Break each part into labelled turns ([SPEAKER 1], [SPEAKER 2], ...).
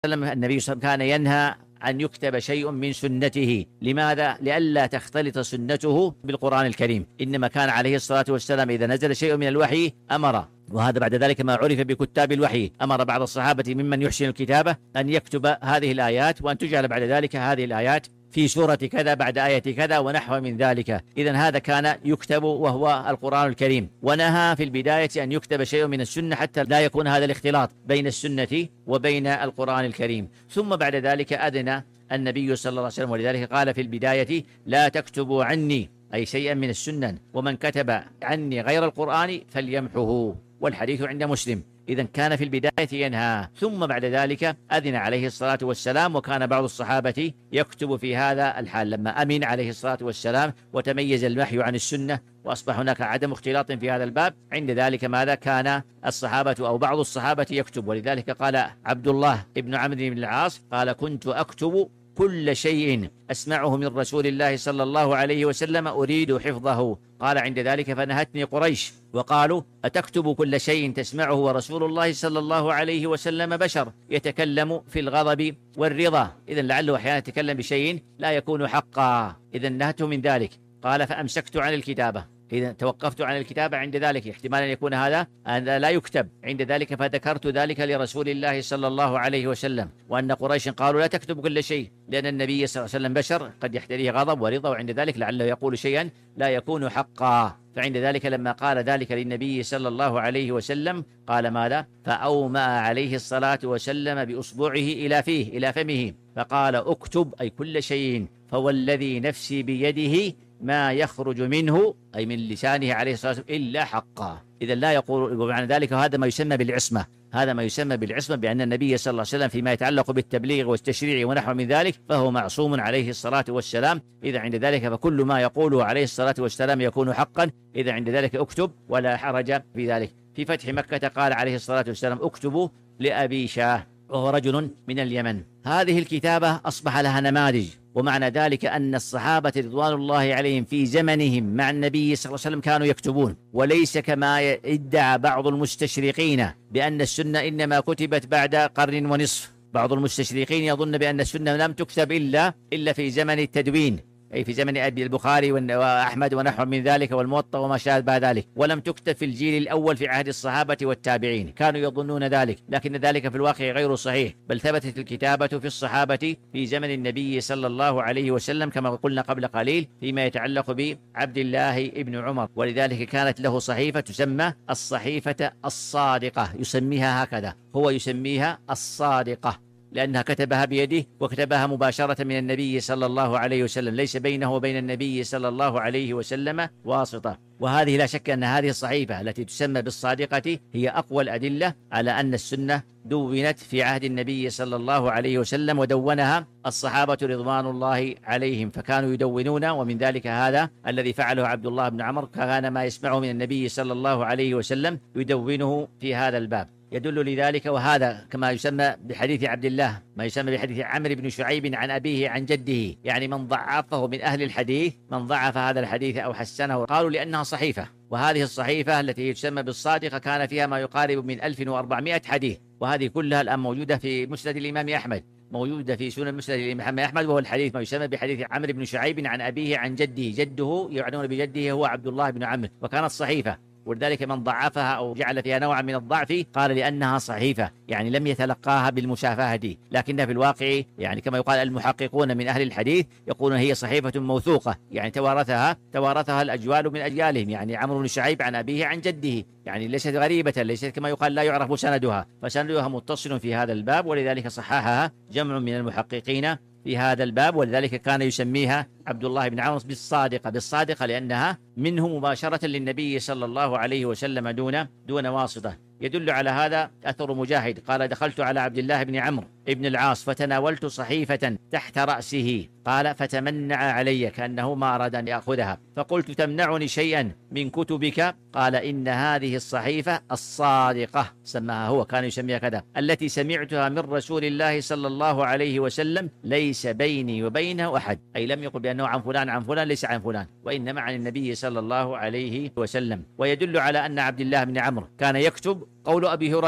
[SPEAKER 1] وسلم النبي صلى الله عليه وسلم كان ينهى أن يكتب شيء من سنته. لماذا؟ لئلا تختلط سنته بالقرآن الكريم. إنما كان عليه الصلاة والسلام إذا نزل شيء من الوحي أمر، وهذا بعد ذلك ما عرف بكتاب الوحي، أمر بعض الصحابة ممن يحسن الكتابة أن يكتب هذه الآيات، وأن تجعل بعد ذلك هذه الآيات في سورة كذا بعد آية كذا ونحو من ذلك. إذن هذا كان يكتب وهو القرآن الكريم. ونهى في البداية أن يكتب شيء من السنة حتى لا يكون هذا الاختلاط بين السنة وبين القرآن الكريم. ثم بعد ذلك أذن النبي صلى الله عليه وسلم، ولذلك قال في البداية: لا تكتبوا عني، أي شيئا من السنن، ومن كتب عني غير القرآن فليمحه. والحديث عند مسلم. إذن كان في البداية ينهى، ثم بعد ذلك أذن عليه الصلاة والسلام. وكان بعض الصحابة يكتب في هذا الحال لما أمن عليه الصلاة والسلام وتميز الوحي عن السنة وأصبح هناك عدم اختلاط في هذا الباب. عند ذلك ماذا؟ كان الصحابة أو بعض الصحابة يكتب. ولذلك قال عبد الله بن عمرو بن العاص: قال: كنت أكتب كل شيء أسمعه من رسول الله صلى الله عليه وسلم أريد حفظه. قال: عند ذلك فنهتني قريش وقالوا: أتكتب كل شيء تسمعه ورسول الله صلى الله عليه وسلم بشر يتكلم في الغضب والرضا؟ إذن لعله أحيانا يتكلم بشيء لا يكون حقا. إذن نهته من ذلك. قال: فأمسكت عن الكتابة. إذا توقفت عن الكتابة عند ذلك، احتمال أن يكون هذا أن لا يكتب. عند ذلك فذكرت ذلك لرسول الله صلى الله عليه وسلم، وأن قريش قالوا: لا تكتب كل شيء، لأن النبي صلى الله عليه وسلم بشر قد يحتريه غضب ورضا، وعند ذلك لعله يقول شيئا لا يكون حقا. فعند ذلك لما قال ذلك للنبي صلى الله عليه وسلم قال ماذا؟ فأومأ عليه الصلاة والسلام بأصبعه إلى فيه إلى فمه فقال: اكتب، أي كل شيء، فوالذي نفسي بيده ما يخرج منه، أي من لسانه عليه الصلاة والسلام، إلا حقا. إذا لا يقول معنى ذلك. وهذا ما يسمى بالعصمة. هذا ما يسمى بالعصمة، بأن النبي صلى الله عليه وسلم فيما يتعلق بالتبليغ والتشريع ونحو من ذلك فهو معصوم عليه الصلاة والسلام. إذا عند ذلك فكل ما يقوله عليه الصلاة والسلام يكون حقا. إذا عند ذلك اكتب ولا حرج في ذلك. في فتح مكة قال عليه الصلاة والسلام: اكتبوا لأبي شاه، وهو رجل من اليمن. هذه الكتابة أصبح لها نماذج، ومعنى ذلك أن الصحابة رضوان الله عليهم في زمنهم مع النبي صلى الله عليه وسلم كانوا يكتبون، وليس كما ادعى بعض المستشرقين بأن السنة إنما كتبت بعد قرن ونصف. بعض المستشرقين يظن بأن السنة لم تكتب إلا في زمن التدوين، أي في زمن أبي البخاري وأحمد ونحو من ذلك والموطأ وما شابه ذلك، ولم تكتب في الجيل الأول في عهد الصحابة والتابعين. كانوا يظنون ذلك، لكن ذلك في الواقع غير صحيح، بل ثبتت الكتابة في الصحابة في زمن النبي صلى الله عليه وسلم كما قلنا قبل قليل فيما يتعلق بعبد الله بن عمر. ولذلك كانت له صحيفة تسمى الصحيفة الصادقة، يسميها هكذا، هو يسميها الصادقة، لأنها كتبها بيده وكتبها مباشرة من النبي صلى الله عليه وسلم، ليس بينه وبين النبي صلى الله عليه وسلم واسطة. وهذه لا شك أن هذه الصحيفة التي تسمى بالصادقة هي أقوى الأدلة على أن السنة دونت في عهد النبي صلى الله عليه وسلم، ودونها الصحابة رضوان الله عليهم، فكانوا يدونون. ومن ذلك هذا الذي فعله عبد الله بن عمر، كان ما يسمعه من النبي صلى الله عليه وسلم يدونه في هذا الباب، يدل لذلك. وهذا كما يسمى بحديث عبد الله، ما يسمى بحديث عمرو بن شعيب عن أبيه عن جده، يعني من ضعفه من أهل الحديث، من ضعف هذا الحديث أو حسنه قالوا لأنها صحيفة. وهذه الصحيفة التي تسمى بالصادقة كان فيها ما يقارب من 1400 حديث، وهذه كلها الآن موجودة في مسند الإمام أحمد، موجودة في سنن مسند الإمام أحمد، وهو الحديث ما يسمى بحديث عمرو بن شعيب عن أبيه عن جده. جده يعنون بجده هو عبد الله بن عمرو، وكانت صحيفة. ولذلك من ضعفها أو جعل فيها نوعا من الضعف قال لأنها صحيفة، يعني لم يتلقاها بالمشافهة، لكنها في الواقع يعني كما يقال المحققون من أهل الحديث يقولون هي صحيفة موثوقة، يعني توارثها الأجوال من أجيالهم، يعني عمرو بن شعيب عن أبيه عن جده، يعني ليست غريبة، ليست كما يقال لا يعرف سندها، فسندها متصل في هذا الباب. ولذلك صححها جمع من المحققين في هذا الباب، ولذلك كان يسميها عبد الله بن عمرو بالصادقة لأنها منه مباشرة للنبي صلى الله عليه وسلم دون واسطة. يدل على هذا أثر مجاهد قال: دخلت على عبد الله بن عمرو بن العاص فتناولت صحيفة تحت رأسه، قال: فتمنع علي كأنه ما أراد أن يأخذها، فقلت: تمنعني شيئا من كتبك؟ قال: إن هذه الصحيفة الصادقة، سماها هو، كان يسميها كذا، التي سمعتها من رسول الله صلى الله عليه وسلم، ليس بيني وبينه أحد، أي لم يقل بأنه عن فلان، ليس عن فلان، وإنما عن النبي صلى الله عليه وسلم. ويدل على أن عبد الله بن عمرو كان يكتب قول أبي هريرة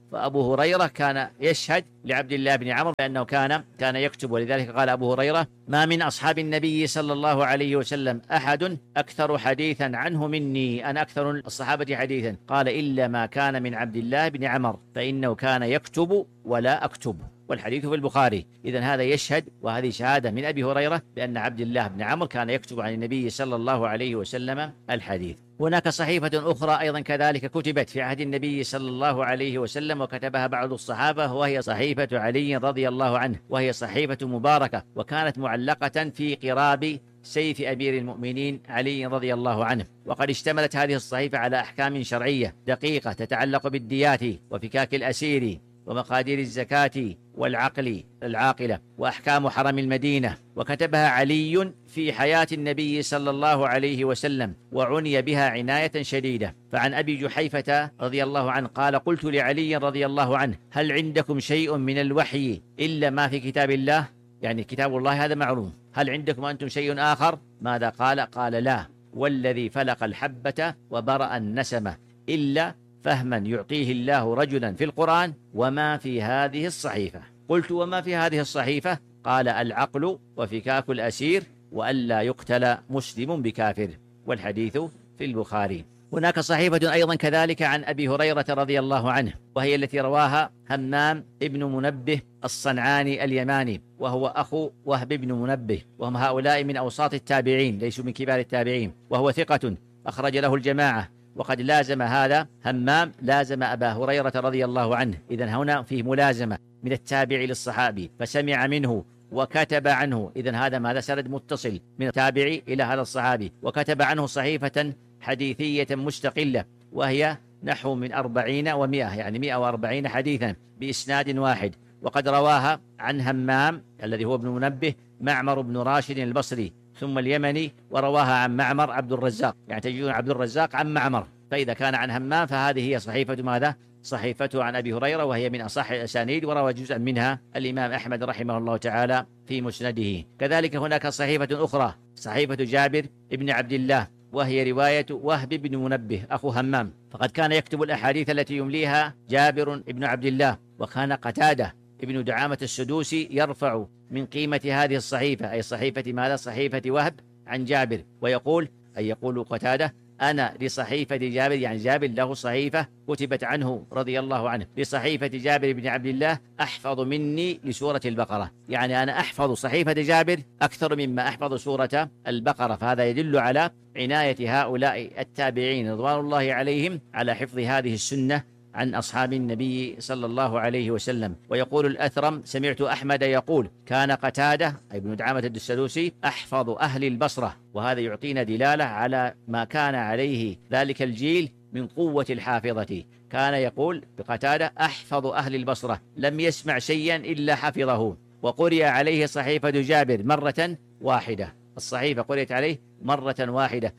[SPEAKER 1] فأبو هريرة كان يشهد لعبد الله بن عمرو بأنه كان يكتب، ولذلك قال أبو هريرة: ما من أصحاب النبي صلى الله عليه وسلم أحد أكثر حديثا عنه مني، أنا أكثر الصحابة حديثا، قال: إلا ما كان من عبد الله بن عمرو فإنه كان يكتب ولا أكتب. والحديث في البخاري. إذن هذا يشهد، وهذه شهادة من أبي هريرة، بأن عبد الله بن عمرو كان يكتب عن النبي صلى الله عليه وسلم الحديث. هناك صحيفة أخرى أيضا كذلك كتبت في عهد النبي صلى الله عليه وسلم وكتبها بعض الصحابة، وهي صحيفة علي رضي الله عنه، وهي صحيفة مباركة، وكانت معلقة في قراب سيف أمير المؤمنين علي رضي الله عنه. وقد اشتملت هذه الصحيفة على أحكام شرعية دقيقة تتعلق بالديات وفكاك الأسير ومقادير الزكاة العاقلة وأحكام حرم المدينة، وكتبها علي في حياة النبي صلى الله عليه وسلم، وعني بها عناية شديدة. فعن أبي جحيفة رضي الله عنه قال: قلت لعلي رضي الله عنه: هل عندكم شيء من الوحي إلا ما في كتاب الله؟ يعني كتاب الله هذا معلوم، هل عندكم أنتم شيء آخر؟ ماذا قال؟ قال: لا، والذي فلق الحبة وبرأ النسمة إلا فهما يعطيه الله رجلا في القرآن وما في هذه الصحيفة. قلت: وما في هذه الصحيفة؟ قال: العقل وفكاك الأسير وألا يقتل مسلم بكافر. والحديث في البخاري. هناك صحيفة أيضا كذلك عن أبي هريرة رضي الله عنه، وهي التي رواها همام ابن منبه الصنعاني اليماني، وهو أخو وهب بن منبه، وهم هؤلاء من أوساط التابعين ليسوا من كبار التابعين، وهو ثقة أخرج له الجماعة. وقد لازم هذا همام لازم أبا هريرة رضي الله عنه. إذن هنا فيه ملازمة من التابع للصحابي، فسمع منه وكتب عنه. إذن هذا ماذا؟ سند متصل من التابع إلى هذا الصحابي، وكتب عنه صحيفة حديثية مستقلة، وهي نحو من 40 و100، يعني 140 حديثا بإسناد واحد. وقد رواها عن همام الذي هو ابن منبه معمر بن راشد البصري ثم اليمني، ورواها عن معمر عبد الرزاق، يعني تجدون عبد الرزاق عن معمر. فإذا كان عن همام فهذه هي صحيفة ماذا؟ صحيفته عن أبي هريرة، وهي من أصح الأسانيد، وروى جزءا منها الإمام أحمد رحمه الله تعالى في مسنده. كذلك هناك صحيفة أخرى، صحيفة جابر بن عبد الله، وهي رواية وهب بن منبه أخو همام، فقد كان يكتب الأحاديث التي يمليها جابر بن عبد الله. وكان قتادة ابن دعامة السدوسي يرفع من قيمة هذه الصحيفة، أي صحيفة ماذا؟ صحيفة وهب عن جابر، ويقول، أي يقول قتادة: أنا لصحيفة جابر، يعني جابر له صحيفة كتبت عنه رضي الله عنه، لصحيفة جابر بن عبد الله أحفظ مني لسورة البقرة، يعني أنا أحفظ صحيفة جابر أكثر مما أحفظ سورة البقرة. فهذا يدل على عناية هؤلاء التابعين رضوان الله عليهم على حفظ هذه السنة عن أصحاب النبي صلى الله عليه وسلم. ويقول الأثرم: سمعت أحمد يقول: كان قتادة أي ابن دعامة السدوسي أحفظ أهل البصرة. وهذا يعطينا دلالة على ما كان عليه ذلك الجيل من قوة الحافظة. كان يقول بقتادة: أحفظ أهل البصرة، لم يسمع شيئا إلا حفظه. وقرئ عليه صحيفة جابر مرة واحدة، الصحيفة قرئت عليه مرة واحدة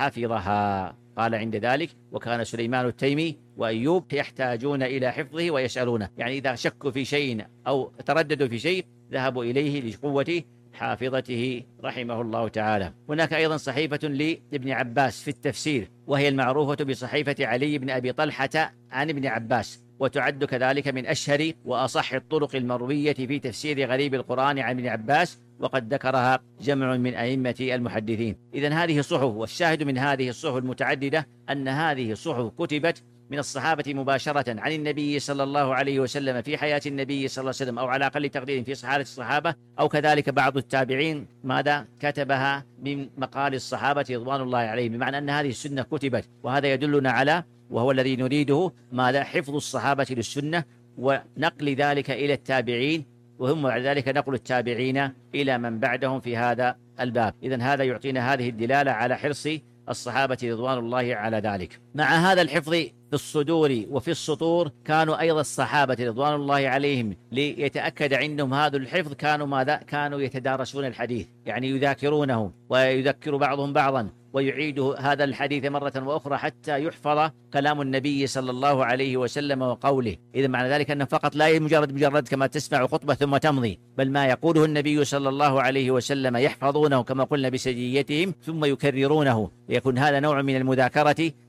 [SPEAKER 1] فحفظها. قال عند ذلك: وكان سليمان التيمي وأيوب يحتاجون إلى حفظه ويسألونه، يعني إذا شكوا في شيء أو ترددوا في شيء ذهبوا إليه لقوة حافظته رحمه الله تعالى. هناك أيضا صحيفة لابن عباس في التفسير، وهي المعروفة بصحيفة علي بن أبي طلحة عن ابن عباس، وتعد كذلك من أشهر وأصح الطرق المروية في تفسير غريب القرآن عن ابن عباس، وقد ذكرها جمع من أئمة المحدثين. إذن هذه الصحف، والشاهد من هذه الصحف المتعددة أن هذه الصحف كتبت من الصحابة مباشرة عن النبي صلى الله عليه وسلم في حياة النبي صلى الله عليه وسلم، أو على أقل تقدير في صحابة الصحابة، أو كذلك بعض التابعين ماذا كتبها من مقال الصحابة رضوان الله عليهم، بمعنى أن هذه السنة كتبت. وهذا يدلنا على، وهو الذي نريده، ماذا؟ حفظ الصحابة للسنة ونقل ذلك إلى التابعين، وهم بعد ذلك نقل التابعين إلى من بعدهم في هذا الباب. إذن هذا يعطينا هذه الدلالة على حرص الصحابة رضوان الله على ذلك. مع هذا الحفظ في الصدور وفي السطور، كانوا أيضا الصحابة رضوان الله عليهم ليتأكد عندهم هذا الحفظ كانوا ماذا؟ كانوا يتدارسون الحديث، يعني يذاكرونه، ويذكر بعضهم بعضا، ويعيد هذا الحديث مرة وأخرى حتى يحفظ كلام النبي صلى الله عليه وسلم وقوله. إذا معنى ذلك أنه فقط لا مجرد كما تسمع خطبة ثم تمضي، بل ما يقوله النبي صلى الله عليه وسلم يحفظونه كما قلنا بسجيتهم ثم يكررونه، يكون هذا نوع من المذاكرة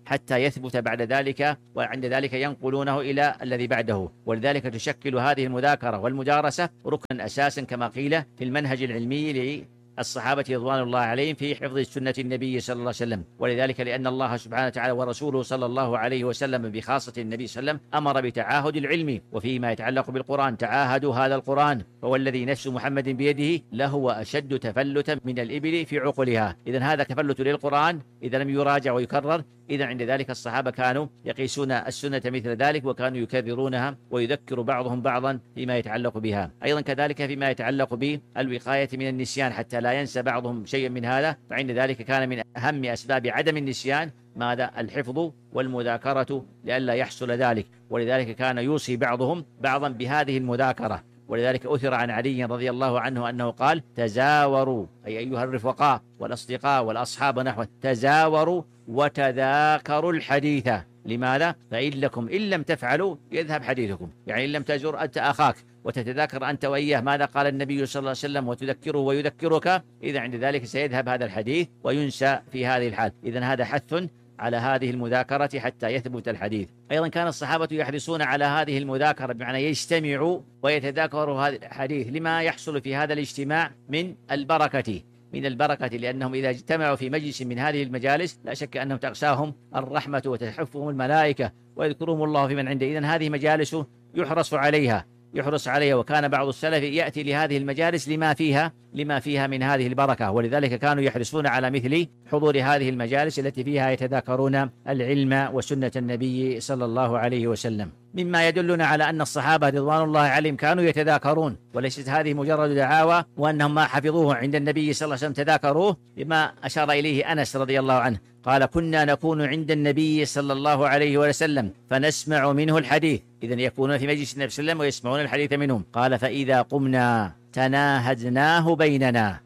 [SPEAKER 1] حتى يثبت بعد ذلك، وعند ذلك ينقلونه إلى الذي بعده. ولذلك تشكل هذه المذاكرة والمدارسة ركنا أساسا كما قيل في المنهج العلمي الصحابة رضوان الله عليهم في حفظ سنة النبي صلى الله عليه وسلم. ولذلك لأن الله سبحانه وتعالى ورسوله صلى الله عليه وسلم بخاصة النبي صلى الله عليه وسلم أمر بتعاهد العلم، وفيما يتعلق بالقرآن تعاهدوا هذا القرآن، فوالذي نفس محمد بيده لهو أشد تفلتا من الإبل في عقلها. إذن هذا تفلت للقرآن إذا لم يراجع ويكرر. إذا عند ذلك الصحابة كانوا يقيسون السنة مثل ذلك، وكانوا يكررونها ويذكر بعضهم بعضا فيما يتعلق بها. أيضا كذلك فيما يتعلق بالوقاية من النسيان حتى لا ينسى بعضهم شيئا من هذا، فعند ذلك كان من أهم أسباب عدم النسيان ماذا؟ الحفظ والمذاكرة لئلا يحصل ذلك. ولذلك كان يوصي بعضهم بعضا بهذه المذاكرة. ولذلك أثر عن علي رضي الله عنه أنه قال: تزاوروا، أي أيها الرفقاء والأصدقاء والأصحاب نحوه، تزاوروا وتذاكروا الحديث. لماذا؟ فإن لكم إن لم تفعلوا يذهب حديثكم. يعني إن لم تزور أنت أخاك وتتذاكر أنت وإياه ماذا قال النبي صلى الله عليه وسلم وتذكره ويذكرك، إذا عند ذلك سيذهب هذا الحديث وينسى في هذه الحال. إذن هذا حث على هذه المذاكرة حتى يثبت الحديث. أيضا كان الصحابة يحرصون على هذه المذاكرة، بمعنى يجتمعوا ويتذاكروا هذا الحديث لما يحصل في هذا الاجتماع من البركة، لأنهم إذا اجتمعوا في مجلس من هذه المجالس لا شك أنهم تغشاهم الرحمة وتحفهم الملائكة ويذكرهم الله في من عنده. إذن هذه مجالس يحرص عليها. وكان بعض السلف يأتي لهذه المجالس لما فيها من هذه البركة. ولذلك كانوا يحرصون على مثل حضور هذه المجالس التي فيها يتذاكرون العلم وسنة النبي صلى الله عليه وسلم. مما يدلنا على أن الصحابة رضوان الله عليهم كانوا يتذاكرون، وليست هذه مجرد دعاوى وأنهم ما حفظوه عند النبي صلى الله عليه وسلم تذاكروه، بما أشار إليه أنس رضي الله عنه قال: كنا نكون عند النبي صلى الله عليه وسلم فنسمع منه الحديث. إذن يكونون في مجلس النبي صلى الله عليه وسلم ويسمعون الحديث منهم. قال: فإذا قمنا تناهدناه بيننا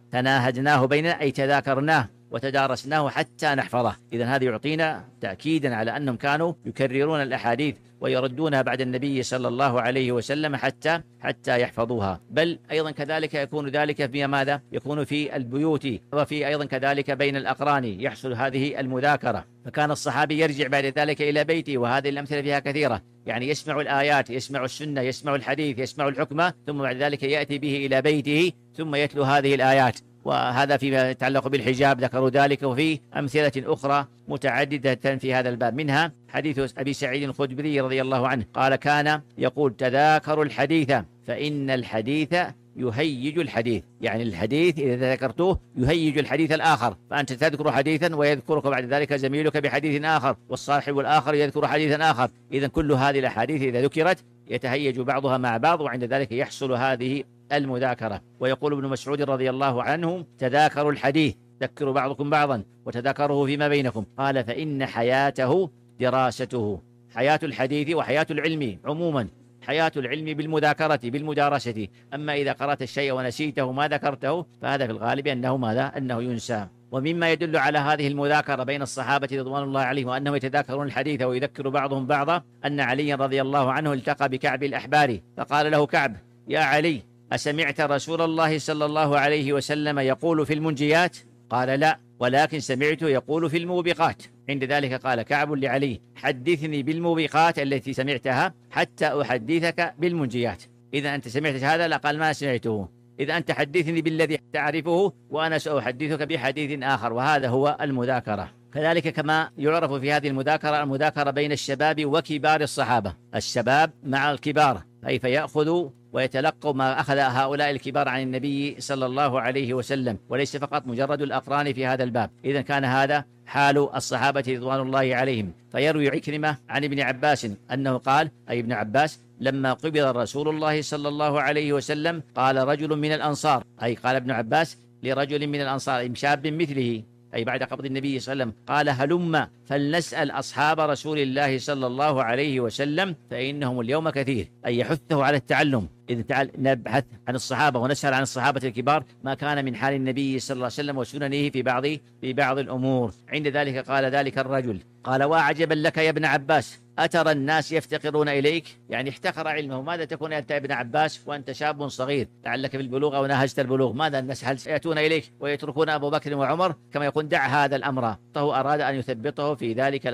[SPEAKER 1] أي تذاكرناه وتدارسناه حتى نحفظه. إذن هذا يعطينا تأكيدا على أنهم كانوا يكررون الأحاديث ويردونها بعد النبي صلى الله عليه وسلم حتى يحفظوها. بل أيضا كذلك يكون ذلك في ماذا؟ يكون في البيوت، وفي أيضا كذلك بين الأقران يحصل هذه المذاكرة. فكان الصحابي يرجع بعد ذلك إلى بيته، وهذه الأمثلة فيها كثيرة. يعني يسمع الآيات، يسمع السنة، يسمع الحديث، يسمع الحكمة، ثم بعد ذلك يأتي به إلى بيته ثم يتلو هذه الآيات. وهذا فيما يتعلق بالحجاب ذكروا ذلك، وفي أمثلة أخرى متعددة في هذا الباب. منها حديث أبي سعيد الخدري رضي الله عنه قال: كان يقول: تذاكروا الحديث فإن الحديث يهيج الحديث. يعني الحديث إذا ذكرتوه يهيج الحديث الآخر، فأنت تذكر حديثا ويذكرك بعد ذلك زميلك بحديث آخر، والصاحب الآخر يذكر حديثا آخر. إذن كل هذه الأحاديث إذا ذكرت يتهيج بعضها مع بعض، وعند ذلك يحصل هذه المذاكرة. ويقول ابن مسعود رضي الله عنه: تذاكروا الحديث، ذكروا بعضكم بعضا وتذاكروه فيما بينكم. قال: فإن حياته دراسته. حياة الحديث وحياة العلم عموما، حياة العلم بالمذاكرة بالمدارسة. أما إذا قرأت الشيء ونسيته ما ذكرته فهذا في الغالب أنه ينسى. ومما يدل على هذه المذاكرة بين الصحابة رضوان الله عليهم وأنهم يتذاكرون الحديث ويذكر بعضهم بعضا أن علي رضي الله عنه التقى بكعب الأحبار، فقال له كعب: يا علي، أسمعت رسول الله صلى الله عليه وسلم يقول في المنجيات؟ قال: لا، ولكن سمعته يقول في الموبقات. عند ذلك قال كعب لعلي: حدثني بالموبقات التي سمعتها حتى أحدثك بالمنجيات. إذا أنت سمعت هذا؟ لا، قال: ما سمعته. إذا أنت حدثني بالذي تعرفه وأنا سأحدثك بحديث آخر. وهذا هو المذاكرة. كذلك كما يعرف في هذه المذاكرة بين الشباب وكبار الصحابة. الشباب مع الكبار، أي فيأخذوا ويتلقوا ما أخذ هؤلاء الكبار عن النبي صلى الله عليه وسلم، وليس فقط مجرد الأقران في هذا الباب. إذن كان هذا حال الصحابة رضوان الله عليهم. فيروي عكرمة عن ابن عباس أنه قال، أي ابن عباس: لما قبض رسول الله صلى الله عليه وسلم قال رجل من الأنصار، أي قال ابن عباس لرجل من الأنصار شاب مثله، أي بعد قبض النبي صلى الله عليه وسلم، قال: هلم فلنسأل أصحاب رسول الله صلى الله عليه وسلم فإنهم اليوم كثير. أي يحثه على التعلم. إذن تعال نبحث عن الصحابة ونسأل عن الصحابة الكبار ما كان من حال النبي صلى الله عليه وسلم وسننه في بعض الأمور. عند ذلك قال ذلك الرجل: قال: وعجبا لك يا ابن عباس، أترى الناس يفتقرون إليك؟ يعني احتقر علمه. ماذا تكون أنت يا ابن عباس وأنت شاب صغير لعلك في البلوغ أو ناهزت البلوغ؟ ماذا الناس هل سيأتون إليك ويتركون أبو بكر وعمر؟ كما يقول: دع هذا الأمر. فهو أراد أن يثبطه في ذلك الأمر.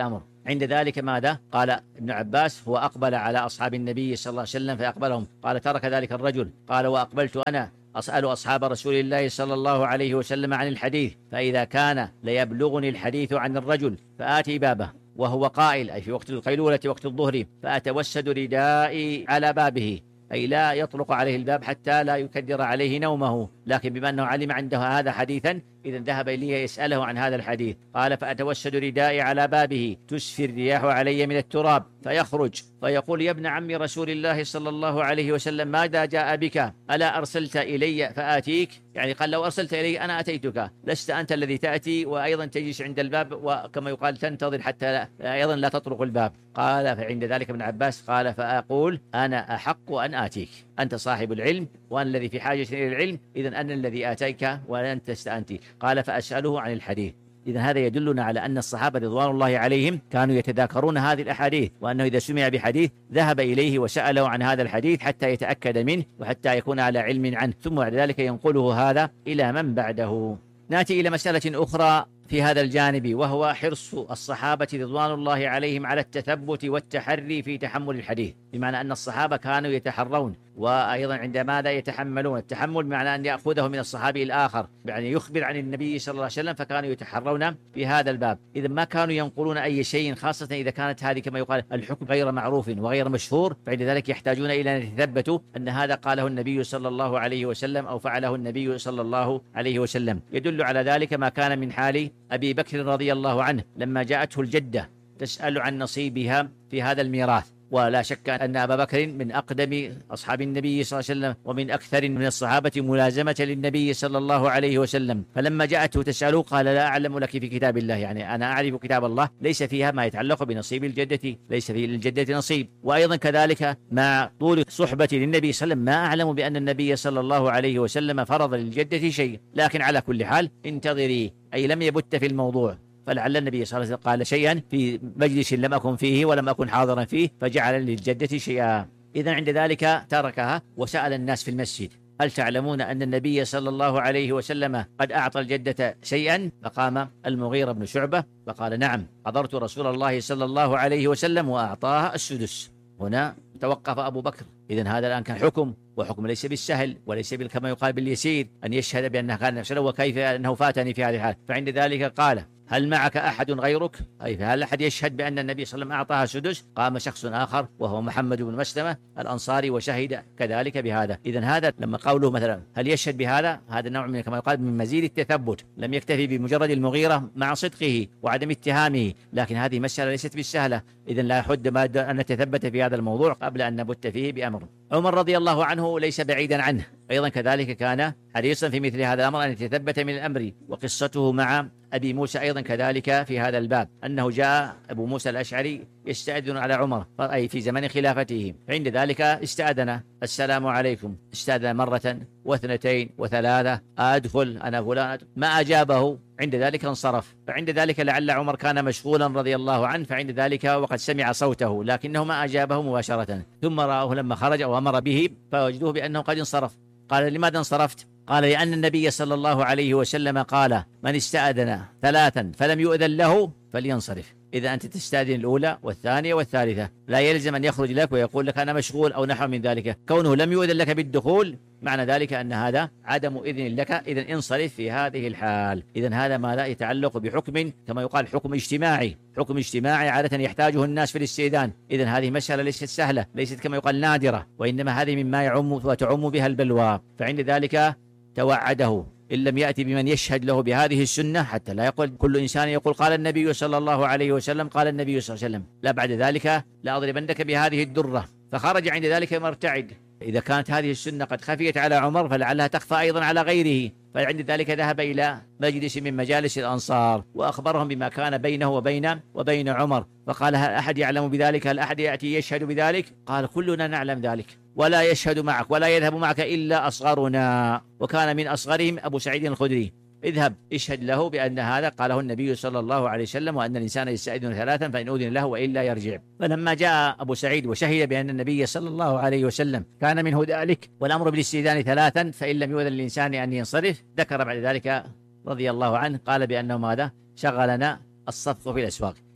[SPEAKER 1] عند ذلك ماذا؟ قال ابن عباس: هو أقبل على أصحاب النبي صلى الله عليه وسلم فأقبلهم. قال: ترك ذلك الرجل. قال: وأقبلت أنا أسأل أصحاب رسول الله صلى الله عليه وسلم عن الحديث، فإذا كان ليبلغني الحديث عن الرجل فآتي بابه وهو قائل، أي في وقت القيلولة وقت الظهر، فأتوسد ردائي على بابه، أي لا يطلق عليه الباب حتى لا يكدر عليه نومه، لكن بما أنه علم عنده هذا حديثا إذا ذهب إليه يسأله عن هذا الحديث. قال: فأتوسد ردائي على بابه تسفي الرياح علي من التراب، فيخرج فيقول: يا ابن عم رسول الله صلى الله عليه وسلم، ماذا جاء بك؟ ألا أرسلت إلي فآتيك؟ يعني قال: لو أرسلت إلي أنا أتيتك، لست أنت الذي تأتي وأيضا تجلس عند الباب وكما يقال تنتظر حتى أيضا لا تطرق الباب. قال: فعند ذلك ابن عباس قال: فأقول: أنا أحق أن آتيك، أنت صاحب العلم وأنا الذي في حاجة إلى العلم، إذن أنا الذي آتيك وأنت استأنتي. قال: فأسأله عن الحديث. إذن هذا يدلنا على أن الصحابة رضوان الله عليهم كانوا يتذاكرون هذه الأحاديث، وأنه إذا سمع بحديث ذهب إليه وسأله عن هذا الحديث حتى يتأكد منه وحتى يكون على علم عنه، ثم بعد ذلك ينقله هذا إلى من بعده. نأتي إلى مسألة أخرى في هذا الجانب، وهو حرص الصحابة رضوان الله عليهم على التثبت والتحري في تحمل الحديث، بمعنى أن الصحابة كانوا يتحرون، وأيضا عندما لا يتحملون، التحمل بمعنى أن يأخذه من الصحابي الآخر، يعني يخبر عن النبي صلى الله عليه وسلم، فكانوا يتحرون في هذا الباب. إذا ما كانوا ينقلون أي شيء، خاصة إذا كانت هذه كما يقال الحكم غير معروف وغير مشهور، فعند ذلك يحتاجون إلى أن يتثبتوا أن هذا قاله النبي صلى الله عليه وسلم أو فعله النبي صلى الله عليه وسلم. يدل على ذلك ما كان من حال أبي بكر رضي الله عنه لما جاءته الجدة تسأل عن نصيبها في هذا الميراث، ولا شك أن أبا بكر من أقدم أصحاب النبي صلى الله عليه وسلم ومن أكثر من الصحابة ملازمة للنبي صلى الله عليه وسلم، فلما جاءته تسأله قال: لا أعلم لك في كتاب الله، يعني أنا أعرف كتاب الله ليس فيها ما يتعلق بنصيب الجدة، ليس في الجدة نصيب. وأيضا كذلك مع طول صحبة للنبي صلى الله عليه وسلم ما أعلم بأن النبي صلى الله عليه وسلم فرض للجدة شيء، لكن على كل حال انتظري، أي لم يبت في الموضوع، فلعل النبي صلى الله عليه وسلم قال شيئا في مجلس لم أكن فيه ولم أكن حاضرا فيه فجعل للجدة شيئا. إذن عند ذلك تركها وسأل الناس في المسجد: هل تعلمون أن النبي صلى الله عليه وسلم قد أعطى الجدة شيئا؟ فقام المغيرة بن شعبة فقال: نعم، حضرت رسول الله صلى الله عليه وسلم وأعطاها السدس. هنا توقف أبو بكر. إذن هذا الآن كان حكم، وحكم ليس بالسهل وليس كما يقال باليسير أن يشهد بأنها كان نفسه، وكيف أنه فاتني في هذه الحال. فعند ذلك قال: هل معك أحد غيرك؟ أي فهل أحد يشهد بأن النبي صلى الله عليه وسلم أعطاها سدس؟ قام شخص آخر وهو محمد بن مسلمة الأنصاري وشهد كذلك بهذا. إذن هذا لما قوله مثلا هل يشهد بهذا، هذا نوع من كما يقال من مزيد التثبت، لم يكتفي بمجرد المغيرة مع صدقه وعدم اتهامه، لكن هذه مسألة ليست بالسهلة. إذن لا يحد ما أن نتثبت في هذا الموضوع قبل أن نبت فيه بأمر. عمر رضي الله عنه ليس بعيدا عنه، أيضا كذلك كان حريصا في مثل هذا الأمر أن يتثبت من الأمر. وقصته مع أبي موسى أيضا كذلك في هذا الباب، أنه جاء أبو موسى الأشعري يستأذن على عمر، أي في زمن خلافته، عند ذلك استأذن: السلام عليكم. استأذن مرة واثنتين وثلاثة: أدخل أنا فلان، ما أجابه. عند ذلك انصرف. فعند ذلك لعل عمر كان مشغولا رضي الله عنه، فعند ذلك وقد سمع صوته لكنه ما أجابه مباشرة، ثم رآه لما خرج وأمر به فوجدوه بأنه قد انصرف. قال: لماذا انصرفت؟ قال: لأن النبي صلى الله عليه وسلم قال: من استأذن ثلاثا فلم يؤذن له فلينصرف. إذا أنت تستأذن الأولى والثانية والثالثة، لا يلزم أن يخرج لك ويقول لك أنا مشغول أو نحو من ذلك. كونه لم يؤذن لك بالدخول معنى ذلك أن هذا عدم إذن لك، إذن انصرف في هذه الحال. إذن هذا ما لا يتعلق بحكم كما يقال حكم اجتماعي، حكم اجتماعي عادة يحتاجه الناس في الاستئذان. إذن هذه مسألة ليست سهلة، ليست كما يقال نادرة، وإنما هذه مما يعم وتعم بها البلوى. فعند ذلك توعده إن لم يأتي بمن يشهد له بهذه السنة، حتى لا يقول كل إنسان يقول قال النبي صلى الله عليه وسلم قال النبي صلى الله عليه وسلم، لا، بعد ذلك لأضربنك بهذه الدرة. فخرج عند ذلك مرتعد. إذا كانت هذه السنة قد خفيت على عمر فلعلها تخفى أيضا على غيره. فعند ذلك ذهب إلى مجلس من مجالس الأنصار وأخبرهم بما كان بينه وبين عمر، فقال: هل أحد يعلم بذلك؟ هل أحد يأتي يشهد بذلك؟ قال: كلنا نعلم ذلك، ولا يشهد معك ولا يذهب معك إلا أصغرنا. وكان من أصغرهم أبو سعيد الخدري. اذهب اشهد له بأن هذا قاله النبي صلى الله عليه وسلم، وأن الإنسان يستأذن ثلاثا فإن أذن له وإلا يرجع. فلما جاء أبو سعيد وشهد بأن النبي صلى الله عليه وسلم كان منه ذلك والأمر بالاستئذان ثلاثا فإن لم يؤذن للإنسان أن ينصرف، ذكر بعد ذلك رضي الله عنه قال بأنه ماذا؟ شغلنا الصفق في الأسواق.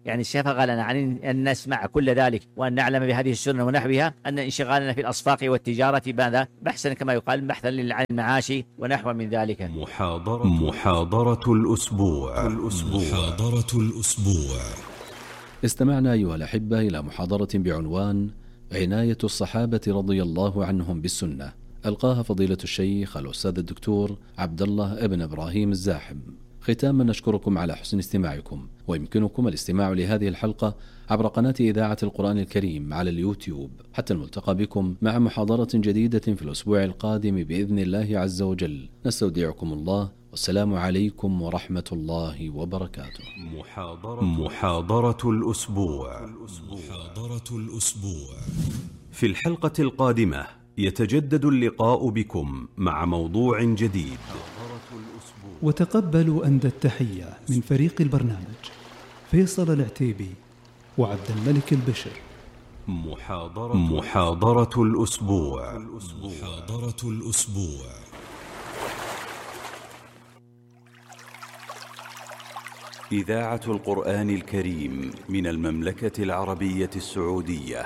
[SPEAKER 1] يعني شغلنا عن أن نسمع كل ذلك وأن نعلم بهذه السنة ونحوها، أن انشغالنا في الأصفاق والتجارة ماذا بحثا كما يقال بحثا عن المعاش ونحو من ذلك.
[SPEAKER 2] محاضرة الأسبوع. محاضرة الأسبوع.
[SPEAKER 3] استمعنا أيها الأحبة إلى محاضرة بعنوان عناية الصحابة رضي الله عنهم بالسنة، ألقاها فضيلة الشيخ الأستاذ الدكتور عبد الله ابن إبراهيم الزاحم. ختاما نشكركم على حسن استماعكم، ويمكنكم الاستماع لهذه الحلقة عبر قناة إذاعة القرآن الكريم على اليوتيوب، حتى الملتقى بكم مع محاضرة جديدة في الأسبوع القادم بإذن الله عز وجل. نستودعكم الله، والسلام عليكم ورحمة الله وبركاته.
[SPEAKER 2] محاضرة الأسبوع. في الحلقة القادمة يتجدد اللقاء بكم مع موضوع جديد.
[SPEAKER 4] وتقبلوا أندى التحية من فريق البرنامج فيصل العتيبي وعبد الملك البشر.
[SPEAKER 2] محاضرة الأسبوع. إذاعة القرآن الكريم من المملكة العربية السعودية.